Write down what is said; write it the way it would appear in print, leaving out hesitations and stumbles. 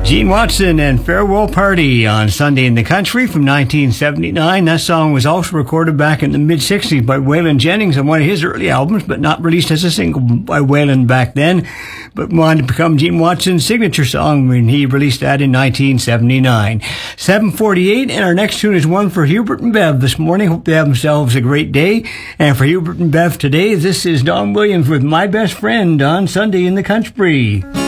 Gene Watson and Farewell Party on Sunday in the Country from 1979. That song was also recorded back in the mid-60s by Waylon Jennings on one of his early albums, but not released as a single by Waylon back then, but wanted to become Gene Watson's signature song when he released that in 1979. 7:48, and our next tune is one for Hubert and Bev this morning. Hope they have themselves a great day. And for Hubert and Bev today, this is Don Williams with My Best Friend on Sunday in the Country.